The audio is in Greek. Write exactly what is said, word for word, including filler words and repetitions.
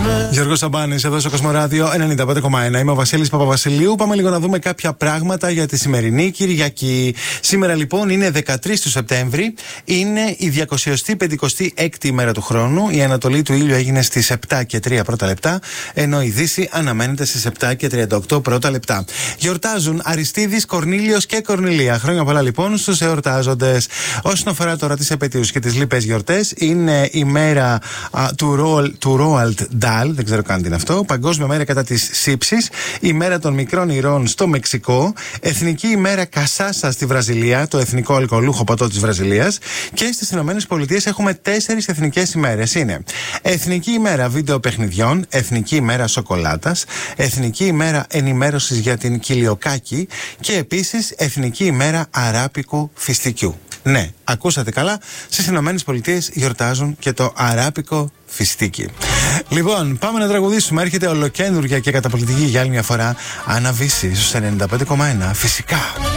Γιώργος Σαμπάνης, εδώ στο Κοσμοράδιο ενενήντα πέντε κόμμα ένα. Είμαι ο Βασίλης Παπαβασιλείου. Πάμε λίγο να δούμε κάποια πράγματα για τη σημερινή Κυριακή. Σήμερα λοιπόν είναι δεκατρείς του Σεπτέμβρη. Είναι η διακόσια πενηκοστή έκτη ημέρα του χρόνου. Η ανατολή του ήλιου έγινε στις επτά και τρία πρώτα λεπτά, ενώ η δύση αναμένεται στις επτά και τριάντα οκτώ πρώτα λεπτά. Γιορτάζουν Αριστίδης, Κορνήλιος και Κορνηλία. Χρόνια πολλά λοιπόν στους εορτάζοντες. Όσον αφορά τώρα τις επετείους και τις λοιπές γιορτές, είναι η μέρα α, του, Ρο, του Ρόαλτ Ντάλ, δεν ξέρω καν τι είναι αυτό. Παγκόσμια μέρα κατά της σύψης. Η μέρα των μικρών ηρών στο Μεξικό. Εθνική ημέρα Κασάσα στη Βραζιλία, το εθνικό αλκοολούχο ποτό της Βραζιλίας. Και στις ΗΠΑ έχουμε τέσσερις εθνικές ημέρες. Είναι Εθνική ημέρα βίντεο παιχνιδιών, Εθνική ημέρα σοκολάτας, Εθνική ημέρα ενημέρωσης για την κοιλιοκάκη και επίσης Εθνική ημέρα αράπικου φιστικιού. Ναι, ακούσατε καλά, στις ΗΠΑ γιορτάζουν και το αράπικο φιστίκι. Λοιπόν, πάμε να τραγουδήσουμε. Έρχεται ολοκένουργια και καταπληκτική για άλλη μια φορά Άννα Βύση στους ενενήντα πέντε κόμμα ένα. Φυσικά.